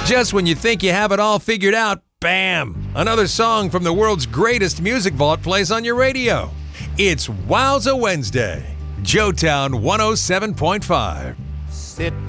Just when you think you have it all figured out, bam! Another song from the world's greatest music vault plays on your radio. It's Wowza Wednesday. Joetown 107.5. Sit